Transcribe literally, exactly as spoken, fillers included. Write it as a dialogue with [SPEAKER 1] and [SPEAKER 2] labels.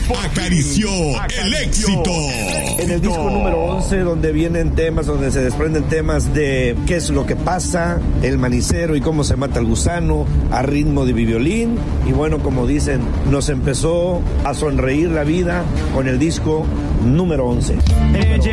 [SPEAKER 1] acarició el éxito.
[SPEAKER 2] En el disco número once, donde vienen temas, donde se desprenden temas de qué es lo que pasa, el manicero y cómo se mata el gusano, a ritmo de violín. Y bueno, como dicen, nos empezó a sonreír la vida con el disco número once. Número